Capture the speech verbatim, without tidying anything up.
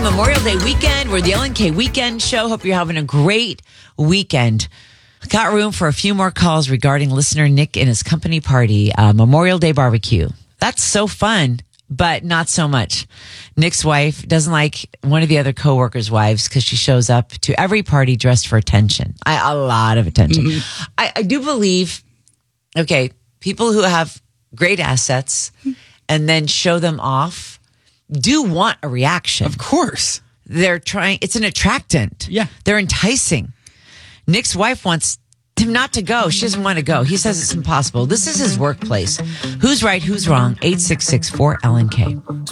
Memorial Day weekend. We're the Ellen K Weekend Show. Hope you're having a great weekend. Got room for a few more calls regarding listener Nick and his company party, uh, Memorial Day barbecue. That's so fun, but not so much. Nick's wife doesn't like one of the other coworkers' wives because she shows up to every party dressed for attention. I, a lot of attention. Mm-hmm. I, I do believe, okay, people who have great assets and then show them off do want a reaction. Of course. They're trying, it's an attractant. Yeah. They're enticing. Nick's wife wants him not to go. She doesn't want to go. He says it's impossible. This is his workplace. Who's right? Who's wrong? eight six six four L N K.